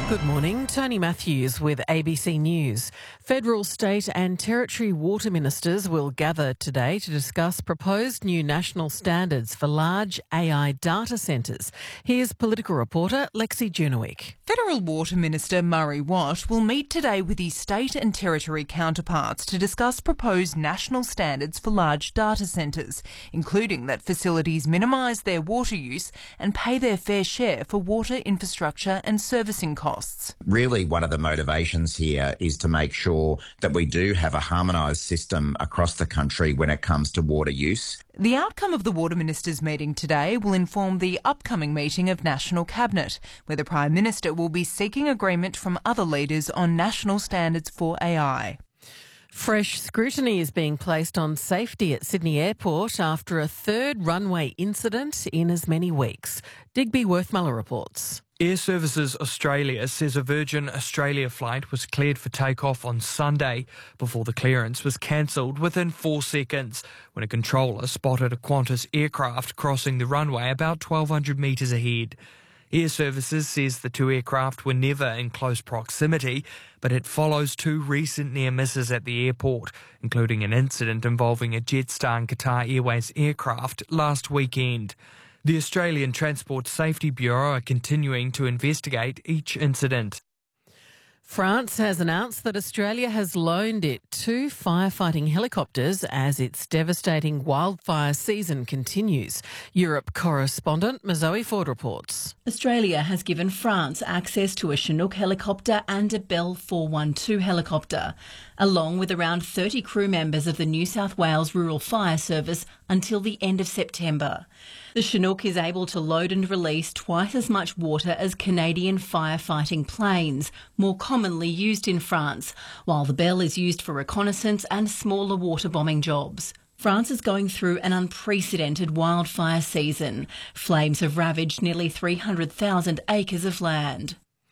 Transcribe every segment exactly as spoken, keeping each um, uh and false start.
Good morning, Tony Matthews with A B C News. Federal, state and territory water ministers will gather today to discuss proposed new national standards for large A I data centres. Here's political reporter Lexi Junowick. Federal Water Minister Murray Watt will meet today with his state and territory counterparts to discuss proposed national standards for large data centres, including that facilities minimise their water use and pay their fair share for water infrastructure and servicing costs. Really, one of the motivations here is to make sure that we do have a harmonised system across the country when it comes to water use. The outcome of the Water Ministers' meeting today will inform the upcoming meeting of National Cabinet, where the Prime Minister will be seeking agreement from other leaders on national standards for A I. Fresh scrutiny is being placed on safety at Sydney Airport after a third runway incident in as many weeks. Digby Worthmuller reports. Air Services Australia says a Virgin Australia flight was cleared for takeoff on Sunday before the clearance was cancelled within four seconds when a controller spotted a Qantas aircraft crossing the runway about twelve hundred metres ahead. Air Services says the two aircraft were never in close proximity, but it follows two recent near misses at the airport, including an incident involving a Jetstar and Qatar Airways aircraft last weekend. The Australian Transport Safety Bureau are continuing to investigate each incident. France has announced that Australia has loaned it two firefighting helicopters as its devastating wildfire season continues. Europe correspondent Mazoe Ford reports. Australia has given France access to a Chinook helicopter and a Bell four one two helicopter, along with around thirty crew members of the New South Wales Rural Fire Service until the end of September. The Chinook is able to load and release twice as much water as Canadian firefighting planes, more commonly used in France, while the Bell is used for reconnaissance and smaller water bombing jobs. France is going through an unprecedented wildfire season. Flames have ravaged nearly three hundred thousand acres of land.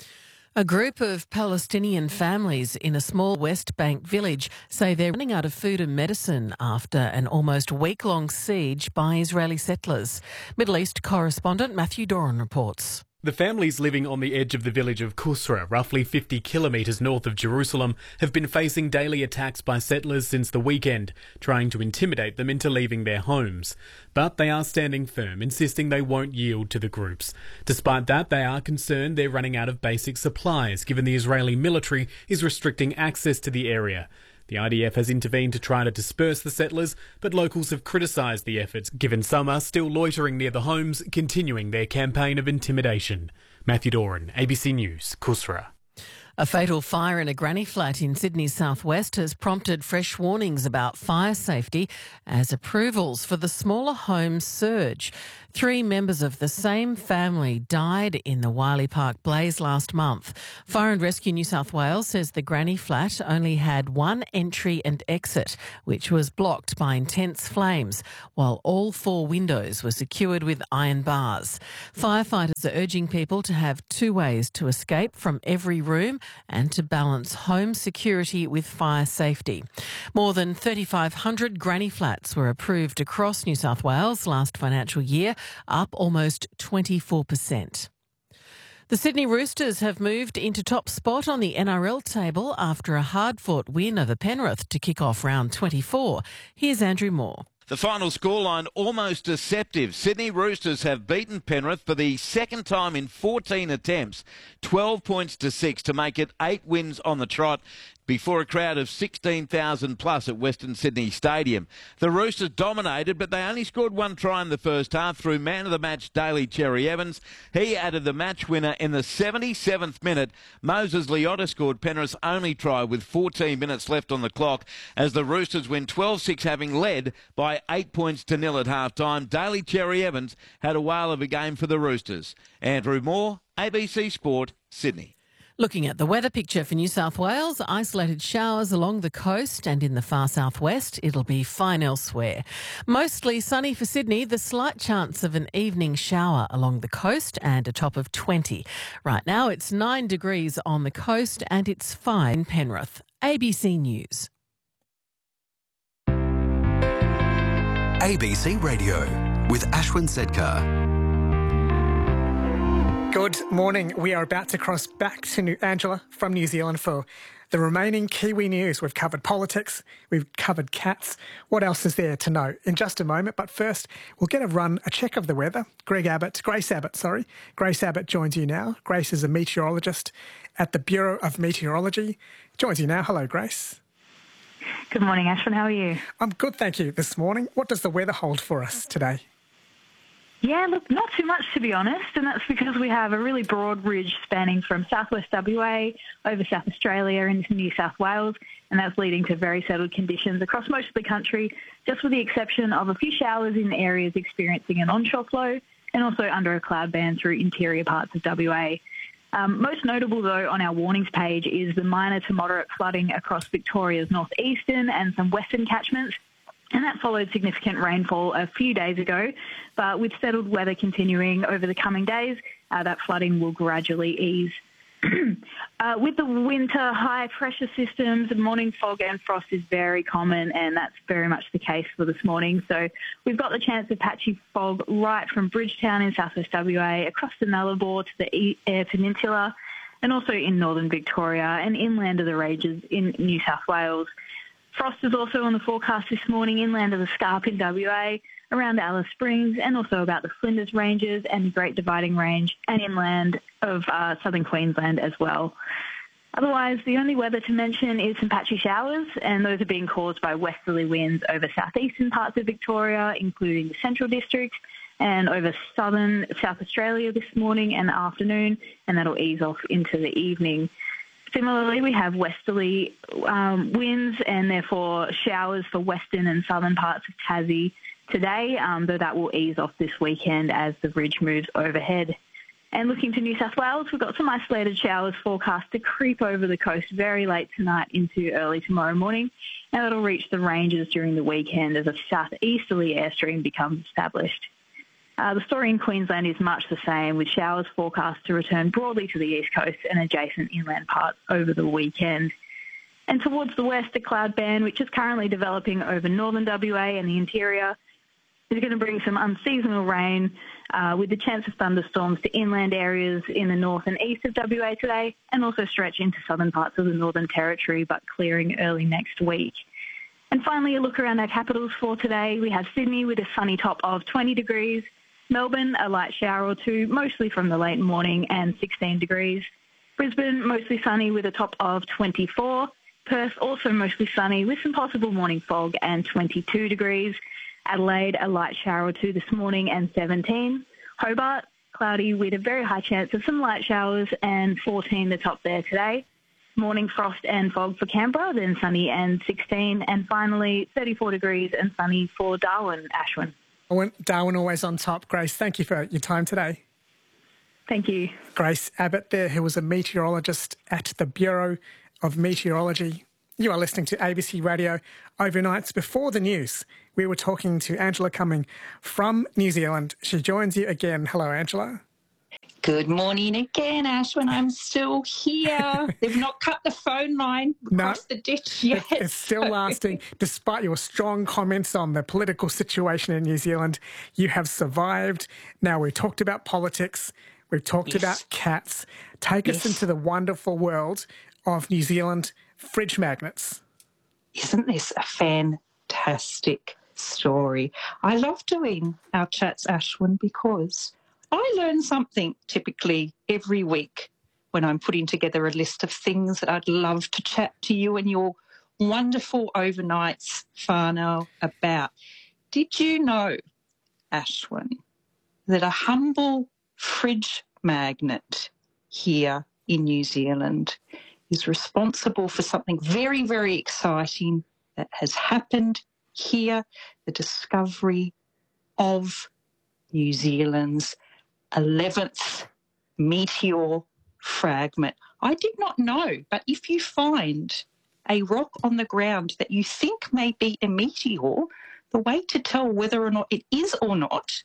A group of Palestinian families in a small West Bank village say they're running out of food and medicine after an almost week-long siege by Israeli settlers. Middle East correspondent Matthew Doran reports. The families living on the edge of the village of Kusra, roughly fifty kilometres north of Jerusalem, have been facing daily attacks by settlers since the weekend, trying to intimidate them into leaving their homes. But they are standing firm, insisting they won't yield to the groups. Despite that, they are concerned they're running out of basic supplies, given the Israeli military is restricting access to the area. The I D F has intervened to try to disperse the settlers, but locals have criticised the efforts, given some are still loitering near the homes, continuing their campaign of intimidation. Matthew Doran, A B C News, Kusra. A fatal fire in a granny flat in Sydney's southwest has prompted fresh warnings about fire safety as approvals for the smaller homes surge. Three members of the same family died in the Wiley Park blaze last month. Fire and Rescue New South Wales says the granny flat only had one entry and exit, which was blocked by intense flames, while all four windows were secured with iron bars. Firefighters are urging people to have two ways to escape from every room and to balance home security with fire safety. More than thirty-five hundred granny flats were approved across New South Wales last financial year, up almost twenty-four percent. The Sydney Roosters have moved into top spot on the N R L table after a hard-fought win over Penrith to kick off round twenty-four. Here's Andrew Moore. The final scoreline almost deceptive. Sydney Roosters have beaten Penrith for the second time in fourteen attempts, twelve points to six to make it eight wins on the trot before a crowd of sixteen thousand plus at Western Sydney Stadium. The Roosters dominated, but they only scored one try in the first half through man of the match Daly Cherry Evans. He added the match winner in the seventy-seventh minute. Moses Leota scored Penrith's only try with fourteen minutes left on the clock as the Roosters win twelve six, having led by eight points to nil at half-time. Daly Cherry Evans had a whale of a game for the Roosters. Andrew Moore, A B C Sport, Sydney. Looking at the weather picture for New South Wales, isolated showers along the coast and in the far southwest. It'll be fine elsewhere. Mostly sunny for Sydney, the slight chance of an evening shower along the coast and a top of twenty. Right now it's nine degrees on the coast and it's five in Penrith. A B C News. A B C Radio with Ashwin Sedkar. Good morning. We are about to cross back to New- Angela from New Zealand for the remaining Kiwi news. We've covered politics, we've covered cats. What else is there to know? In just a moment, but first we'll get a run, a check of the weather. Greg Abbott, Grace Abbott, sorry. Grace Abbott joins you now. Grace is a meteorologist at the Bureau of Meteorology. Joins you now. Hello, Grace. Good morning, Ashwin. How are you? I'm good, thank you, this morning. What does the weather hold for us today? Yeah, look, not too much to be honest, and that's because we have a really broad ridge spanning from southwest W A over South Australia into New South Wales, and that's leading to very settled conditions across most of the country, just with the exception of a few showers in areas experiencing an onshore flow and also under a cloud band through interior parts of W A. Um, most notable, though, on our warnings page is the minor to moderate flooding across Victoria's northeastern and some western catchments. And that followed significant rainfall a few days ago. But with settled weather continuing over the coming days, uh, that flooding will gradually ease. uh, with the winter high pressure systems, morning fog and frost is very common, and that's very much the case for this morning. So we've got the chance of patchy fog right from Bridgetown in southwest W A, across the Nullarbor to the Eyre Peninsula, and also in northern Victoria and inland of the ranges in New South Wales. Frost is also on the forecast this morning inland of the Scarp in W A, around Alice Springs, and also about the Flinders Ranges and the Great Dividing Range, and inland of uh, southern Queensland as well. Otherwise, the only weather to mention is some patchy showers, and those are being caused by westerly winds over southeastern parts of Victoria, including the Central District, and over southern South Australia this morning and afternoon, and that'll ease off into the evening. Similarly, we have westerly um, winds and therefore showers for western and southern parts of Tassie today, um, though that will ease off this weekend as the ridge moves overhead. And looking to New South Wales, we've got some isolated showers forecast to creep over the coast very late tonight into early tomorrow morning, and that'll reach the ranges during the weekend as a southeasterly airstream becomes established. Uh, the story in Queensland is much the same, with showers forecast to return broadly to the east coast and adjacent inland parts over the weekend. And towards the west, a cloud band, which is currently developing over northern W A and the interior, is going to bring some unseasonal rain uh, with the chance of thunderstorms to inland areas in the north and east of W A today, and also stretch into southern parts of the Northern Territory, but clearing early next week. And finally, a look around our capitals for today. We have Sydney with a sunny top of twenty degrees, Melbourne, a light shower or two, mostly from the late morning, and sixteen degrees. Brisbane, mostly sunny with a top of twenty-four. Perth, also mostly sunny with some possible morning fog, and twenty-two degrees. Adelaide, a light shower or two this morning, and seventeen. Hobart, cloudy with a very high chance of some light showers, and fourteen the top there today. Morning frost and fog for Canberra, then sunny and sixteen. And finally, thirty-four degrees and sunny for Darwin, Ashwin. Darwin always on top. Grace, thank you for your time today. Thank you. Grace Abbott there, who was a meteorologist at the Bureau of Meteorology. You are listening to A B C Radio Overnights. Before the news, we were talking to Angela Cumming from New Zealand. She joins you again. Hello, Angela. Good morning again, Ashwin. I'm still here. They've not cut the phone line across no, the ditch yet. It's still so. lasting. Despite your strong comments on the political situation in New Zealand, you have survived. Now, we've talked about politics. We've talked yes. about cats. Take yes. us into the wonderful world of New Zealand fridge magnets. Isn't this a fantastic story? I love doing our chats, Ashwin, because I learn something typically every week when I'm putting together a list of things that I'd love to chat to you and your wonderful overnights, whānau, about. Did you know, Ashwin, that a humble fridge magnet here in New Zealand is responsible for something very, very exciting that has happened here, the discovery of New Zealand's eleventh meteor fragment. I did not know, but if you find a rock on the ground that you think may be a meteor, the way to tell whether or not it is or not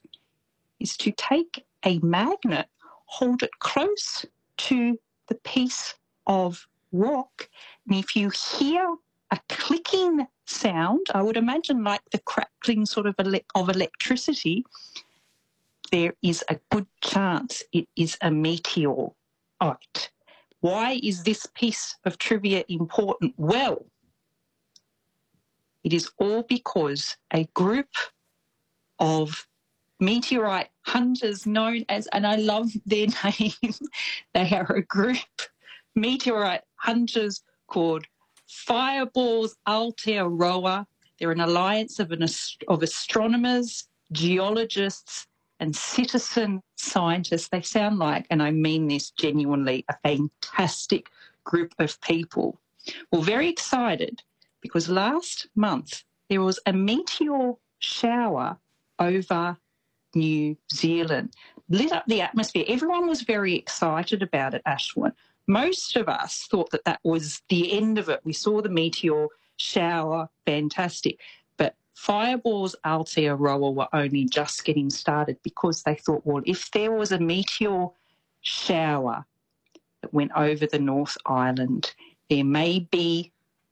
is to take a magnet, hold it close to the piece of rock, and if you hear a clicking sound, I would imagine like the crackling sort of ele- of electricity, there is a good chance it is a meteorite. Why is this piece of trivia important? Well, it is all because a group of meteorite hunters known as, and I love their name, they are a group, meteorite hunters called Fireballs Aotearoa. They're an alliance of, an, of astronomers, geologists and citizen scientists. They sound like, and I mean this genuinely, a fantastic group of people. Well, very excited because last month there was a meteor shower over New Zealand, lit up the atmosphere. Everyone was very excited about it, Ashwin. Most of us thought that that was the end of it. We saw the meteor shower, fantastic. But Fireballs Aotearoa were only just getting started because they thought, well, if there was a meteor shower that went over the North Island, there may be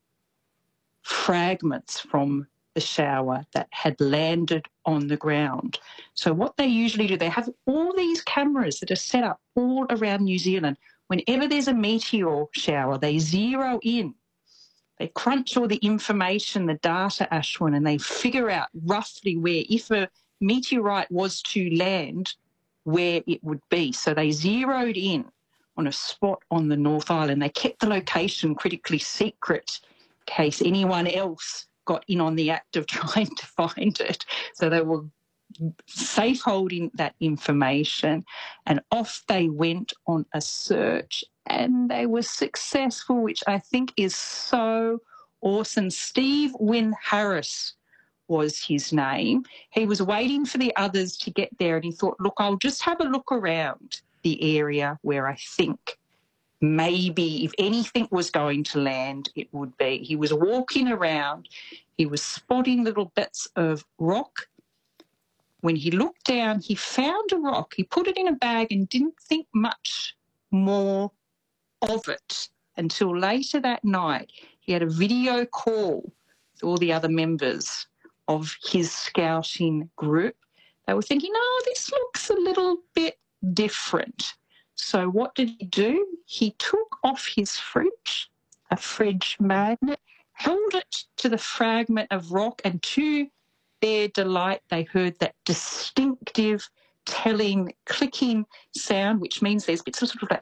fragments from the shower that had landed on the ground. So what they usually do, they have all these cameras that are set up all around New Zealand. Whenever there's a meteor shower, they zero in. They crunch all the information, the data, Ashwin, and they figure out roughly where, if a meteorite was to land, where it would be. So they zeroed in on a spot on the North Island. They kept the location critically secret in case anyone else got in on the act of trying to find it. So they were safe holding that information, and off they went on a search, and they were successful, which I think is so awesome. Steve Wynn Harris was his name. He was waiting for the others to get there, and he thought, look, I'll just have a look around the area where I think maybe if anything was going to land, it would be. He was walking around, he was spotting little bits of rock. When he looked down, he found a rock. He put it in a bag and didn't think much more of it until later that night. He had a video call with all the other members of his scouting group. They were thinking, oh, this looks a little bit different. So what did he do? He took off his fridge, a fridge magnet, held it to the fragment of rock, and to their delight, they heard that distinctive, telling, clicking sound, which means there's bits of sort of like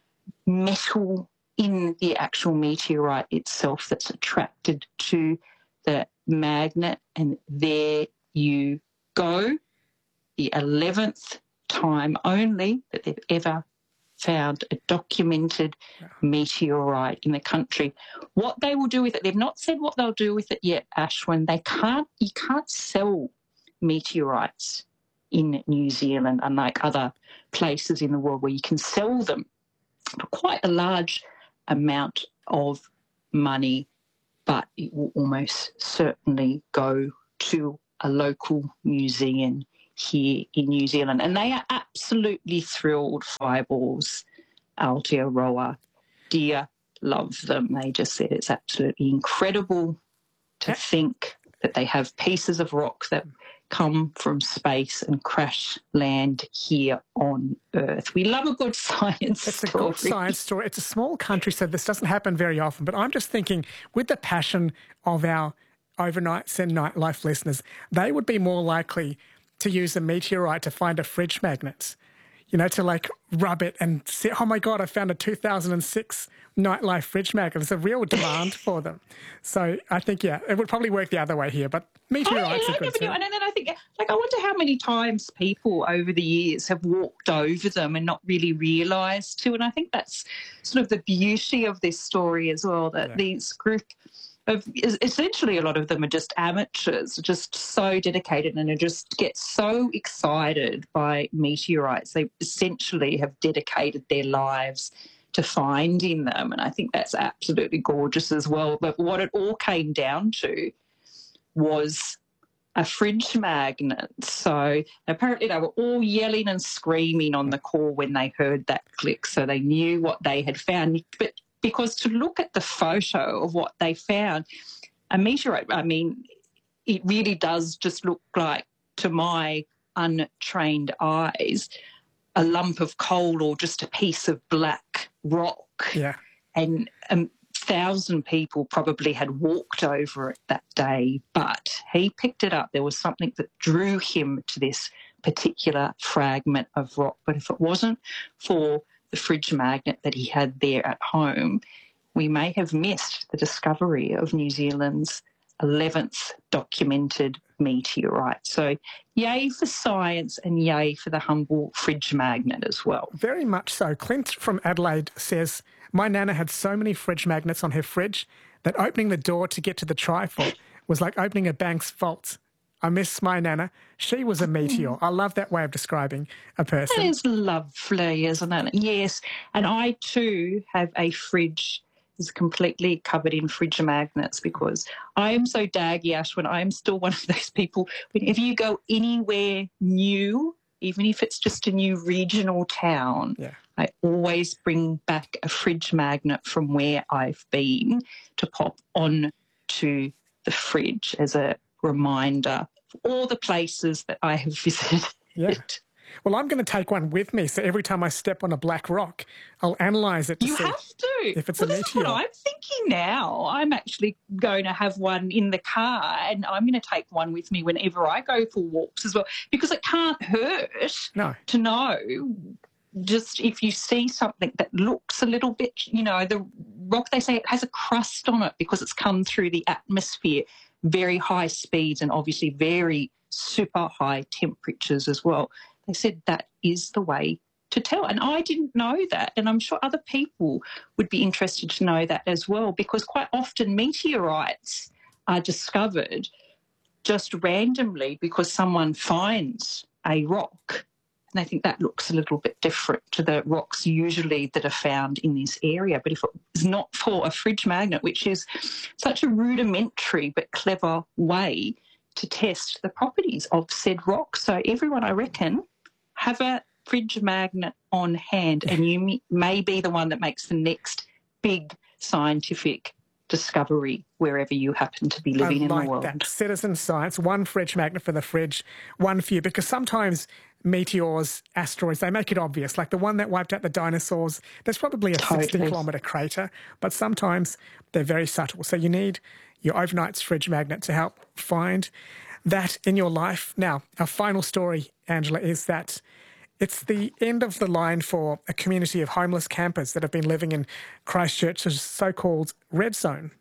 metal in the actual meteorite itself that's attracted to the magnet. And there you go, the eleventh time only that they've ever found a documented meteorite in the country. What they will do with it, they've not said what they'll do with it yet, Ashwin. They can't, you can't sell meteorites in New Zealand, unlike other places in the world where you can sell them for quite a large amount of money, but it will almost certainly go to a local museum here in New Zealand. And they are absolutely thrilled, Fireballs Aotearoa. Dear, love them. They just said it's absolutely incredible to think that they have pieces of rock that come from space and crash land here on Earth. We love a good science it's story. It's a good science story. It's a small country, so this doesn't happen very often. But I'm just thinking, with the passion of our overnights and nightlife listeners, they would be more likely to use a meteorite to find a fridge magnet, you know, to like rub it and say, oh my God, I found a two thousand six nightlife fridge magnet. There's a real demand for them. So I think, yeah, it would probably work the other way here, but meteorites oh, yeah, are good too. And then I think, like, I wonder how many times people over the years have walked over them and not really realised too. And I think that's sort of the beauty of this story as well, that yeah. these group of, essentially a lot of them are just amateurs, just so dedicated and just get so excited by meteorites. They essentially have dedicated their lives to finding them, and I think that's absolutely gorgeous as well. But what it all came down to was a fridge magnet. So apparently they were all yelling and screaming on the call when they heard that click, so they knew what they had found. But because to look at the photo of what they found, a meteorite, I mean, it really does just look like, to my untrained eyes a lump of coal or just a piece of black rock. Yeah. And a thousand people probably had walked over it that day, but he picked it up. There was something that drew him to this particular fragment of rock. But if it wasn't for the fridge magnet that he had there at home, we may have missed the discovery of New Zealand's eleventh documented meteorite. So yay for science and yay for the humble fridge magnet as well. Very much so. Clint from Adelaide says, my nana had so many fridge magnets on her fridge that opening the door to get to the trifle was like opening a bank's vault. I miss my nana. She was a meteor. I love that way of describing a person. That is lovely, isn't it? Yes. And I too have a fridge is completely covered in fridge magnets because I am so daggy, Ashwin. I am still one of those people, whenever you go anywhere new, even if it's just a new regional town, yeah. I always bring back a fridge magnet from where I've been to pop on to the fridge as a reminder of all the places that I have visited. Yeah. Well, I'm going to take one with me, so every time I step on a black rock, I'll analyse it to you see have to. if it's well, a this meteor. Is what I'm thinking now. I'm actually going to have one in the car, and I'm going to take one with me whenever I go for walks as well, because it can't hurt no. to know. Just if you see something that looks a little bit, you know, the rock, they say it has a crust on it because it's come through the atmosphere, very high speeds and obviously very super high temperatures as well. They said that is the way to tell. And I didn't know that. And I'm sure other people would be interested to know that as well, because quite often meteorites are discovered just randomly because someone finds a rock. And I think that looks a little bit different to the rocks usually that are found in this area. But if it was not for a fridge magnet, which is such a rudimentary but clever way to test the properties of said rock. So everyone, I reckon, have a fridge magnet on hand, and you may be the one that makes the next big scientific discovery wherever you happen to be living I in like the world. That. Citizen science, one fridge magnet for the fridge, one for you, because sometimes meteors, asteroids, they make it obvious. Like the one that wiped out the dinosaurs, there's probably a Totally. sixty kilometre crater, but sometimes they're very subtle. So you need your overnight's fridge magnet to help find that in your life. Now, our final story, Angela, is that it's the end of the line for a community of homeless campers that have been living in Christchurch's so-called red zone.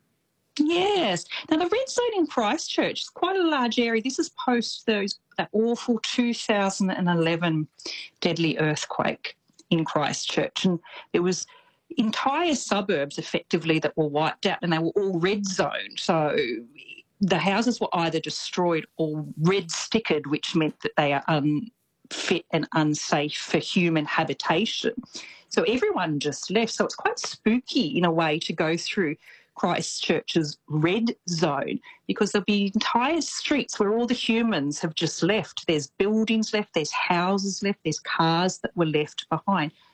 Yes. Now, the red zone in Christchurch is quite a large area. This is post those that awful two thousand eleven deadly earthquake in Christchurch. And there was entire suburbs effectively that were wiped out, and they were all red zoned. So the houses were either destroyed or red stickered, which meant that they are unfit and unsafe for human habitation. So everyone just left. So it's quite spooky in a way to go through Christchurch's red zone, because there'll be entire streets where all the humans have just left. There's buildings left, there's houses left, there's cars that were left behind.